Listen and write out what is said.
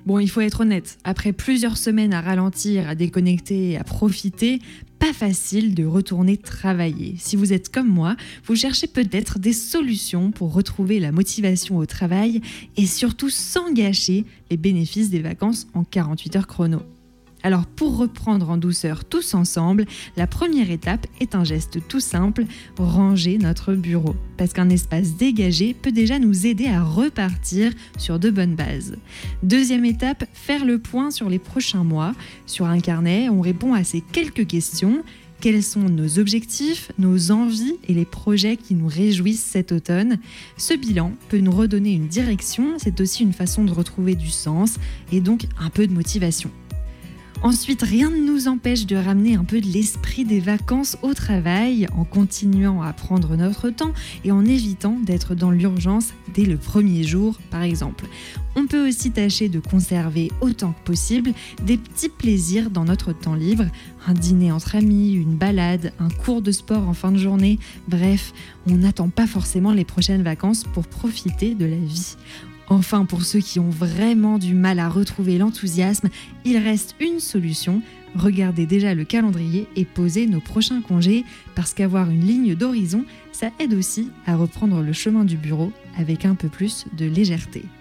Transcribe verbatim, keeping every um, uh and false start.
Bon, il faut être honnête, après plusieurs semaines à ralentir, à déconnecter et à profiter, pas facile de retourner travailler. Si vous êtes comme moi, vous cherchez peut-être des solutions pour retrouver la motivation au travail et surtout sans gâcher les bénéfices des vacances en quarante-huit heures chrono. Alors pour reprendre en douceur tous ensemble, la première étape est un geste tout simple, ranger notre bureau. Parce qu'un espace dégagé peut déjà nous aider à repartir sur de bonnes bases. Deuxième étape, faire le point sur les prochains mois. Sur un carnet, on répond à ces quelques questions. Quels sont nos objectifs, nos envies et les projets qui nous réjouissent cet automne ? Ce bilan peut nous redonner une direction, c'est aussi une façon de retrouver du sens et donc un peu de motivation. Ensuite, rien ne nous empêche de ramener un peu de l'esprit des vacances au travail en continuant à prendre notre temps et en évitant d'être dans l'urgence dès le premier jour, par exemple. On peut aussi tâcher de conserver autant que possible des petits plaisirs dans notre temps libre, un dîner entre amis, une balade, un cours de sport en fin de journée. Bref, on n'attend pas forcément les prochaines vacances pour profiter de la vie. Enfin, pour ceux qui ont vraiment du mal à retrouver l'enthousiasme, il reste une solution. Regardez déjà le calendrier et posez nos prochains congés, parce qu'avoir une ligne d'horizon, ça aide aussi à reprendre le chemin du bureau avec un peu plus de légèreté.